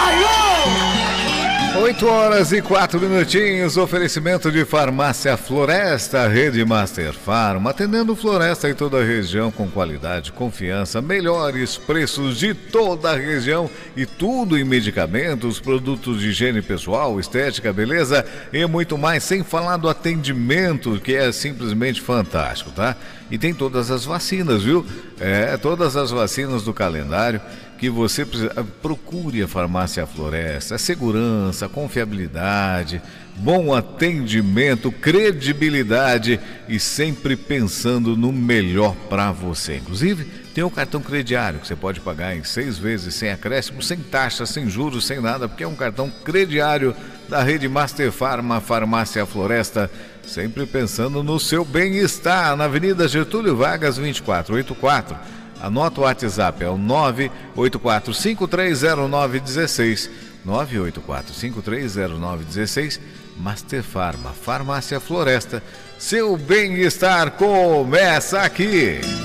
8h04, oferecimento de Farmácia Floresta, Rede Master Farma, atendendo Floresta em toda a região com qualidade, confiança, melhores preços de toda a região e tudo em medicamentos, produtos de higiene pessoal, estética, beleza e muito mais, sem falar do atendimento que é simplesmente fantástico, tá? E tem todas as vacinas, viu? Todas as vacinas do calendário que você precisa. Procure a Farmácia Floresta. Segurança, confiabilidade, bom atendimento, credibilidade e sempre pensando no melhor para você. Inclusive, tem o cartão crediário que você pode pagar em 6 vezes sem acréscimo, sem taxa, sem juros, sem nada, porque é um cartão crediário da Rede Master Farma, Farmácia Floresta, sempre pensando no seu bem-estar, na Avenida Getúlio Vargas 2484. Anota o WhatsApp, é o 984530916, 984530916, Master Farma, Farmácia Floresta. Seu bem-estar começa aqui.